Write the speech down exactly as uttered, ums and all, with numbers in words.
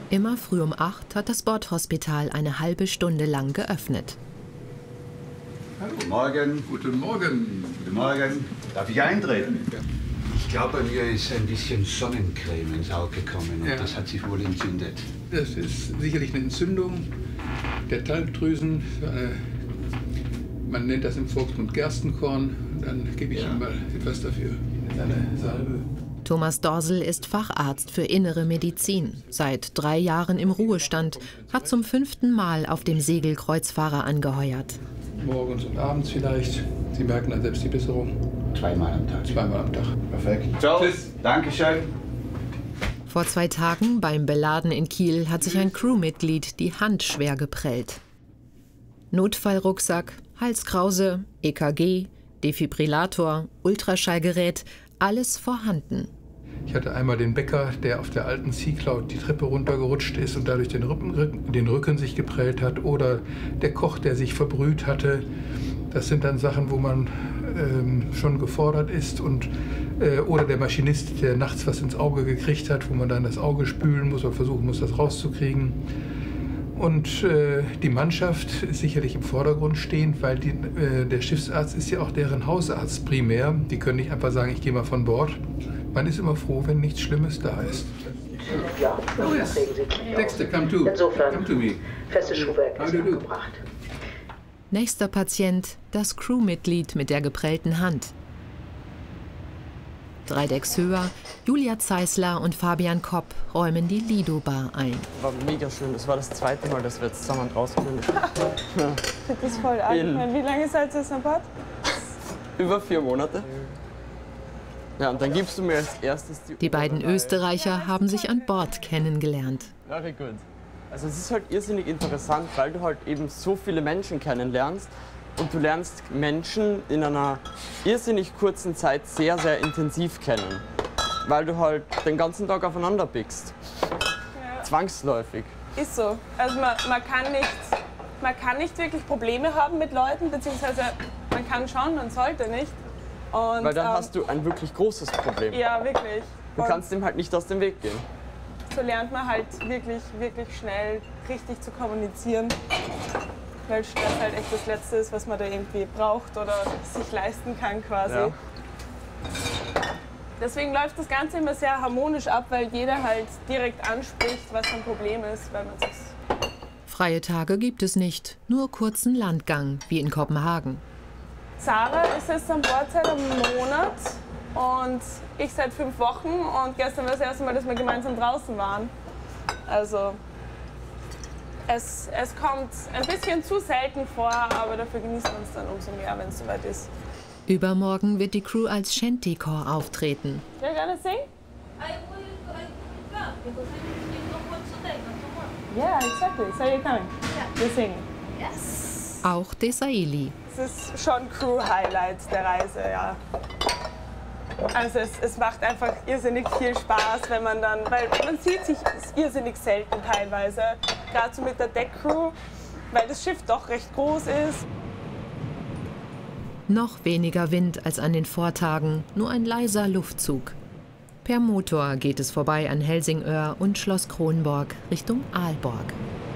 Immer früh um acht hat das Bordhospital eine halbe Stunde lang geöffnet. Hallo. Guten Morgen. Guten Morgen. Guten Morgen. Darf ich eintreten? Ja. Ich glaube, mir ist ein bisschen Sonnencreme ins Auge gekommen und Ja. das hat sich wohl entzündet. Das ist sicherlich eine Entzündung der Talgdrüsen. Man nennt das im Volksmund Gerstenkorn. Dann gebe ich Ja. Ihnen mal etwas dafür. Eine Salbe. Thomas Dorsel ist Facharzt für Innere Medizin, seit drei Jahren im Ruhestand, hat zum fünften Mal auf dem Segelkreuzfahrer angeheuert. Morgens und abends vielleicht. Sie merken dann selbst die Besserung. Zweimal am Tag. Zweimal am Tag. Perfekt. So, Tschüss. Dankeschön. Vor zwei Tagen beim Beladen in Kiel hat sich ein Crewmitglied die Hand schwer geprellt. Notfallrucksack, Halskrause, E K G, Defibrillator, Ultraschallgerät, alles vorhanden. Ich hatte einmal den Bäcker, der auf der alten Sea Cloud die Treppe runtergerutscht ist und dadurch den Rücken, den Rücken sich geprellt hat. Oder der Koch, der sich verbrüht hatte. Das sind dann Sachen, wo man ähm, schon gefordert ist. Und, äh, oder der Maschinist, der nachts was ins Auge gekriegt hat, wo man dann das Auge spülen muss oder versuchen muss, das rauszukriegen. Und äh, die Mannschaft ist sicherlich im Vordergrund stehend, weil die, äh, der Schiffsarzt ist ja auch deren Hausarzt primär. Die können nicht einfach sagen, ich gehe mal von Bord. Man ist immer froh, wenn nichts Schlimmes da ist. Ja, Oh yes. Dexter, come to. Insofern, Come to me. festes Schuhwerk How ist do you do? angebracht. Nächster Patient, das Crewmitglied mit der geprellten Hand. Drei Decks höher, Julia Zeisler und Fabian Kopp räumen die Lido-Bar ein. War mega schön. Das war das zweite Mal, dass wir jetzt zusammen rausgekommen sind. Ja. Das ist voll arg. In- Wie lange seid ihr jetzt am Bord? Über vier Monate. Ja, und dann gibst du mir als erstes die... Die beiden Österreicher haben sich an Bord kennengelernt. Very good. Also es ist halt irrsinnig interessant, weil du halt eben so viele Menschen kennenlernst und du lernst Menschen in einer irrsinnig kurzen Zeit sehr, sehr intensiv kennen, weil du halt den ganzen Tag aufeinander biegst. Ja. Zwangsläufig. Ist so. Also man, man, kann nicht, man kann nicht wirklich Probleme haben mit Leuten, beziehungsweise man kann schon, man sollte nicht. Und, Weil dann ähm, hast du ein wirklich großes Problem. Ja, wirklich. Du Und kannst dem halt nicht aus dem Weg gehen. so lernt man halt wirklich, wirklich schnell richtig zu kommunizieren. Weil Stress halt echt das Letzte ist, was man da irgendwie braucht oder sich leisten kann quasi. Ja. Deswegen läuft das Ganze immer sehr harmonisch ab, weil jeder halt direkt anspricht, was ein Problem ist, weil man sich... Freie Tage gibt es nicht, nur kurzen Landgang, wie in Kopenhagen. Sarah ist jetzt an Bord seit einem Monat und ich seit fünf Wochen und gestern war das erste Mal, dass wir gemeinsam draußen waren. Also es, es kommt ein bisschen zu selten vor, aber dafür genießt man es dann umso mehr, wenn es soweit ist. Übermorgen wird die Crew als Shantycore auftreten. You're gonna sing? I will, I will come because I need to work today, not tomorrow. Yeah, exactly. So you're coming? Yeah. You're singing? Yes. Auch Desailly. Es ist schon Crew-Highlight der Reise, ja. Also es, es macht einfach irrsinnig viel Spaß, wenn man dann, weil man sieht sich irrsinnig selten teilweise, gerade so mit der Deck-Crew, weil das Schiff doch recht groß ist. Noch weniger Wind als an den Vortagen, nur ein leiser Luftzug. Per Motor geht es vorbei an Helsingør und Schloss Kronborg Richtung Aalborg.